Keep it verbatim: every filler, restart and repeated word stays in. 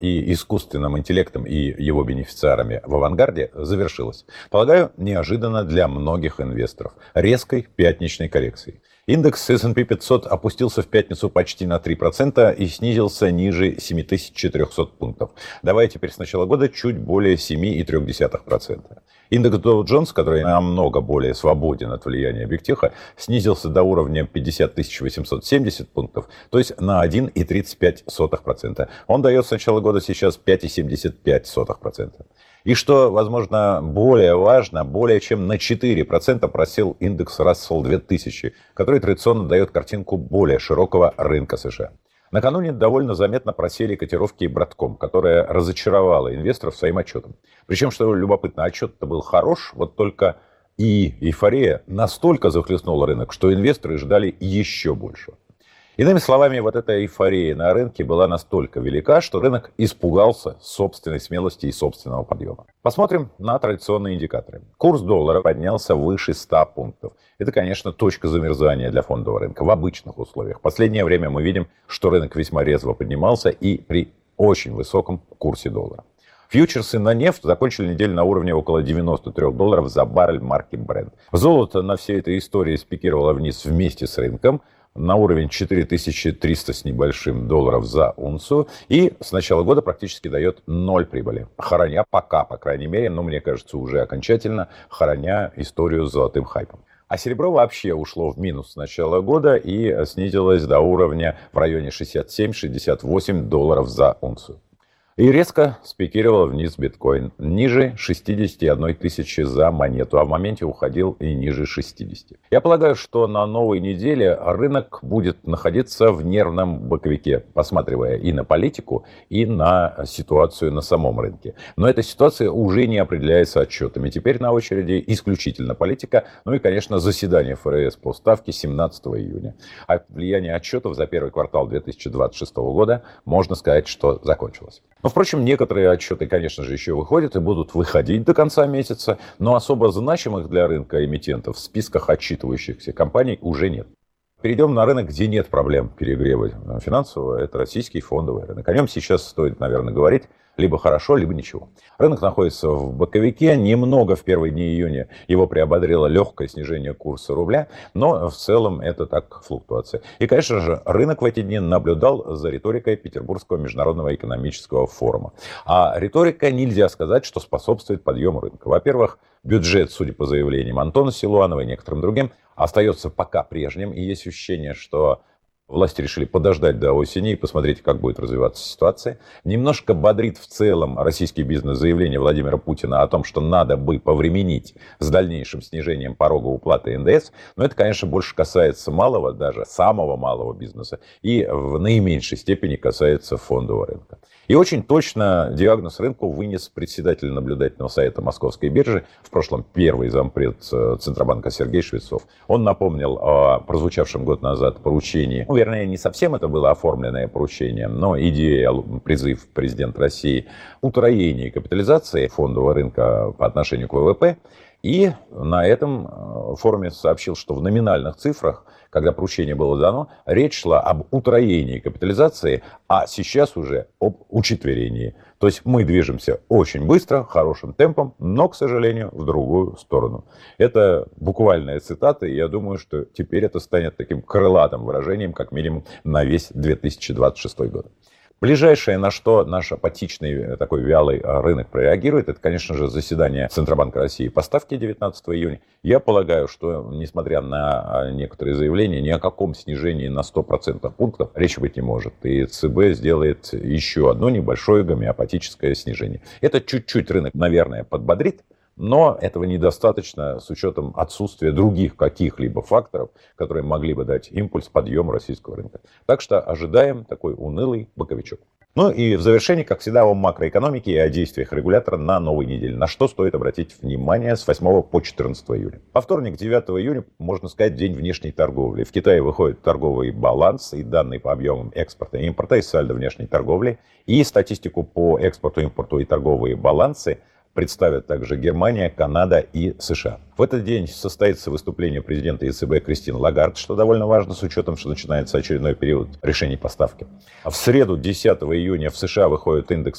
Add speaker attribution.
Speaker 1: и искусственным интеллектом и его бенефициарами в авангарде завершилась, полагаю, неожиданно для многих инвесторов, резкой пятничной коррекцией. Индекс эс энд пи пятьсот опустился в пятницу почти на три процента и снизился ниже семь тысяч четырехсот пунктов, давая теперь с начала года чуть более семь целых три десятых процента. Индекс Dow Jones, который намного более свободен от влияния бигтеха, снизился до уровня пятьдесят тысяч восемьсот семьдесят пунктов, то есть на один целых тридцать пять сотых процента. Он дает с начала года сейчас пять целых семьдесят пять сотых процента. И что, возможно, более важно, более чем на четыре процента просел индекс Russell две тысячи, который традиционно дает картинку более широкого рынка США. Накануне довольно заметно просели котировки Broadcom, которая разочаровала инвесторов своим отчетом. Причем, что любопытно, отчет-то был хорош, вот только и эйфория настолько захлестнула рынок, что инвесторы ждали еще большего. Иными словами, вот эта эйфория на рынке была настолько велика, что рынок испугался собственной смелости и собственного подъема. Посмотрим на традиционные индикаторы. Курс доллара поднялся выше ста пунктов. Это, конечно, точка замерзания для фондового рынка в обычных условиях. В последнее время мы видим, что рынок весьма резво поднимался и при очень высоком курсе доллара. Фьючерсы на нефть закончили неделю на уровне около девяноста трёх долларов за баррель марки Brent. Золото на всей этой истории спикировало вниз вместе с рынком на уровень четыре тысячи триста с небольшим долларов за унцию и с начала года практически дает ноль прибыли. Хороня пока, по крайней мере, но мне кажется уже окончательно, хороня историю с золотым хайпом. А серебро вообще ушло в минус с начала года и снизилось до уровня в районе шестьдесят семь — шестьдесят восемь долларов за унцию. И резко спикировал вниз биткоин, ниже шестидесяти одной тысячи за монету, а в моменте уходил и ниже шестидесяти. Я полагаю, что на новой неделе рынок будет находиться в нервном боковике, посматривая и на политику, и на ситуацию на самом рынке. Но эта ситуация уже не определяется отчетами. Теперь на очереди исключительно политика, ну и, конечно, заседание эф эр эс по ставке семнадцатого июня. А влияние отчетов за первый квартал две тысячи двадцать шестого года, можно сказать, что закончилось. Но, впрочем, некоторые отчеты, конечно же, еще выходят и будут выходить до конца месяца, но особо значимых для рынка эмитентов в списках отчитывающихся компаний уже нет. Перейдем на рынок, где нет проблем перегрева финансового. Это российский фондовый рынок. О нем сейчас стоит, наверное, говорить либо хорошо, либо ничего. Рынок находится в боковике. Немного в первые дни июня его приободрило легкое снижение курса рубля, но в целом это так флуктуация. И, конечно же, рынок в эти дни наблюдал за риторикой Петербургского международного экономического форума. А риторика, нельзя сказать, что способствует подъему рынка. Во-первых, бюджет, судя по заявлениям Антона Силуанова и некоторым другим, остается пока прежним. И есть ощущение, что власти решили подождать до осени и посмотреть, как будет развиваться ситуация. Немножко бодрит в целом российский бизнес заявление Владимира Путина о том, что надо бы повременить с дальнейшим снижением порога уплаты эн дэ эс. Но это, конечно, больше касается малого, даже самого малого бизнеса. И в наименьшей степени касается фондового рынка. И очень точно диагноз рынку вынес председатель наблюдательного совета Московской биржи, в прошлом первый зампред Центробанка Сергей Швецов. Он напомнил о прозвучавшем год назад поручении, ну, вернее, не совсем это было оформленное поручение, но идея, призыв президента России утроения капитализации фондового рынка по отношению к вэ вэ пэ. И на этом форуме сообщил, что в номинальных цифрах, когда поручение было дано, речь шла об утроении капитализации, а сейчас уже об учетверении. То есть мы движемся очень быстро, хорошим темпом, но, к сожалению, в другую сторону. Это буквальная цитата, и я думаю, что теперь это станет таким крылатым выражением, как минимум, на весь две тысячи двадцать шестой год. Ближайшее, на что наш апатичный, такой вялый рынок прореагирует, это, конечно же, заседание Центробанка России по ставке девятнадцатого июня. Я полагаю, что, несмотря на некоторые заявления, ни о каком снижении на сто процентов пунктов речи быть не может. И цэ бэ сделает еще одно небольшое гомеопатическое снижение. Это чуть-чуть рынок, наверное, подбодрит. Но этого недостаточно с учетом отсутствия других каких-либо факторов, которые могли бы дать импульс подъему российского рынка. Так что ожидаем такой унылый боковичок. Ну и в завершении, как всегда, о макроэкономике и о действиях регулятора на новой неделе. На что стоит обратить внимание с восьмого по четырнадцатое июля. Во вторник, девятого июня, можно сказать, день внешней торговли. В Китае выходит торговый баланс и данные по объемам экспорта и импорта, и сальдо внешней торговли, и статистику по экспорту, импорту и торговые балансы представят также Германия, Канада и США. В этот день состоится выступление президента е цэ бэ Кристин Лагард, что довольно важно с учетом, что начинается очередной период решений по ставке. В среду, десятого июня, в США выходит индекс